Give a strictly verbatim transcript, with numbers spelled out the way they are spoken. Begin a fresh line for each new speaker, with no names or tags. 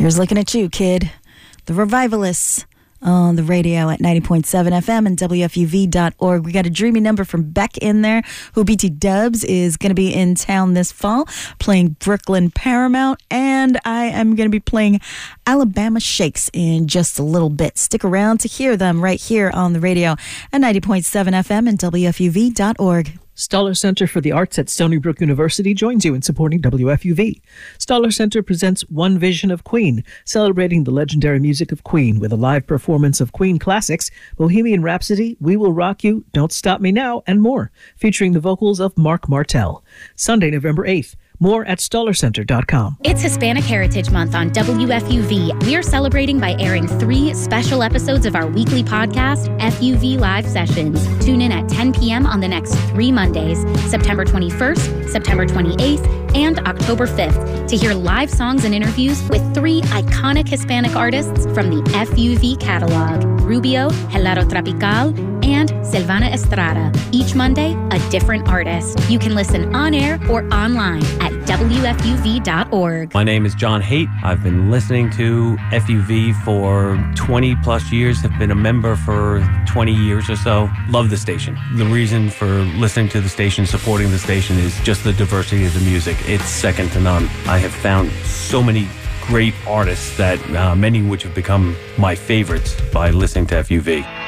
Here's looking at you, kid. The Revivalists on the radio at ninety point seven F M and W F U V dot org. We got a dreamy number from Beck in there, who B T Dubs is going to be in town this fall playing Brooklyn Paramount, and I am going to be playing Alabama Shakes in just a little bit. Stick around to hear them right here on the radio at ninety point seven F M and W F U V dot org.
Stoller Center for the Arts at Stony Brook University joins you in supporting W F U V. Stoller Center presents One Vision of Queen, celebrating the legendary music of Queen with a live performance of Queen classics, Bohemian Rhapsody, We Will Rock You, Don't Stop Me Now, and more, featuring the vocals of Mark Martel. Sunday, November eighth. More at stoller center dot com.
It's Hispanic Heritage Month on W F U V. We are celebrating by airing three special episodes of our weekly podcast, F U V Live Sessions. Tune in at ten p.m. on the next three Mondays, September twenty-first, September twenty-eighth, and October fifth, to hear live songs and interviews with three iconic Hispanic artists from the F U V catalog, Rubio, Helado Tropical, and Silvana Estrada. Each Monday, a different artist. You can listen on air or online at W F U V dot org.
My name is John Haight. I've been listening to F U V for twenty plus years. Have been a member for twenty years or so. Love the station. The reason for listening to the station, supporting the station, is just the diversity of the music. It's second to none. I have found so many great artists that uh, many which have become my favorites by listening to F U V.